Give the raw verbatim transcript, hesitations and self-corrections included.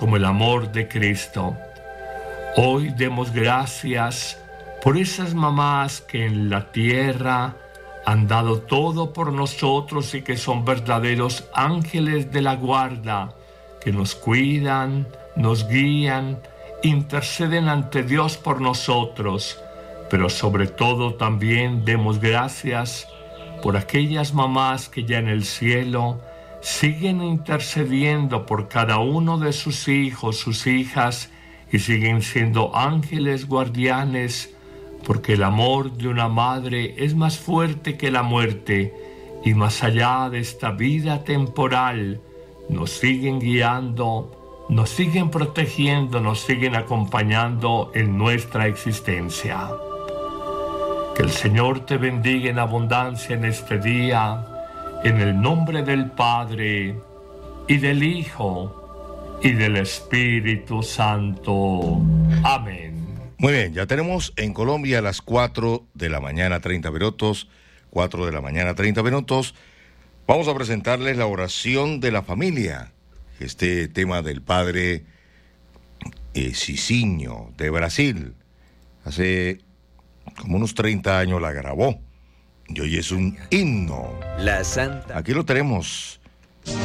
como el amor de Cristo. Hoy demos gracias por esas mamás que en la tierra han dado todo por nosotros y que son verdaderos ángeles de la guarda, que nos cuidan, nos guían, interceden ante Dios por nosotros, pero sobre todo también demos gracias por aquellas mamás que ya en el cielo siguen intercediendo por cada uno de sus hijos, sus hijas, y siguen siendo ángeles guardianes, porque el amor de una madre es más fuerte que la muerte, y más allá de esta vida temporal, nos siguen guiando, nos siguen protegiendo, nos siguen acompañando en nuestra existencia. Que el Señor te bendiga en abundancia en este día, en el nombre del Padre, y del Hijo, y del Espíritu Santo. Amén. Muy bien, ya tenemos en Colombia a las cuatro de la mañana, treinta minutos, cuatro de la mañana, treinta minutos. Vamos a presentarles la oración de la familia, este tema del padre eh, Cicinho de Brasil. Hace como unos treinta años la grabó y hoy es un himno. La Santa. Aquí lo tenemos